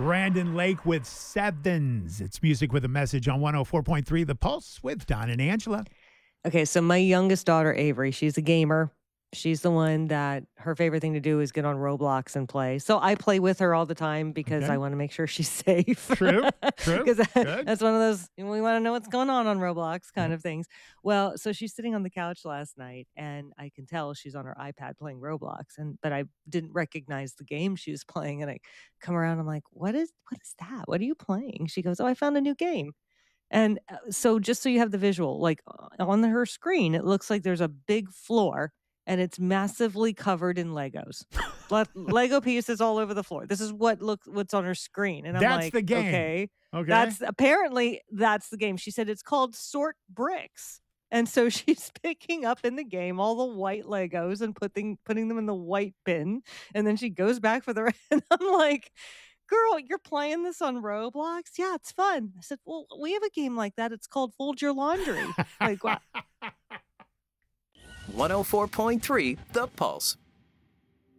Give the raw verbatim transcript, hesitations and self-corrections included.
Brandon Lake with Sevens. It's music with a message on one oh four point three The Pulse with Don and Angela. Okay, so my youngest daughter, Avery, she's a gamer. She's the one that her favorite thing to do is get on Roblox and play. So I play with her all the time because Okay. I want to make sure she's safe. True, true, Because good. that's one of those, we want to know what's going on on Roblox kind of things. Well, so she's sitting on the couch last night, and I can tell she's on her iPad playing Roblox, and but I didn't recognize the game she was playing. And I come around, I'm like, what is what is that? What are you playing? She goes, oh, I found a new game. And uh, so just so you have the visual, like uh, on her screen, it looks like there's a big floor and it's massively covered in Legos. Le- Lego pieces all over the floor. This is what look what's on her screen. And I'm That's like, the game. okay. Okay. That's apparently that's the game. She said it's called Sort Bricks. And so she's picking up in the game all the white Legos and putting putting them in the white bin. And then she goes back for the rest. And I'm like, girl, you're playing this on Roblox? Yeah, it's fun. I said, well, we have a game like that. It's called Fold Your Laundry. Like, wow. one oh four point three The Pulse.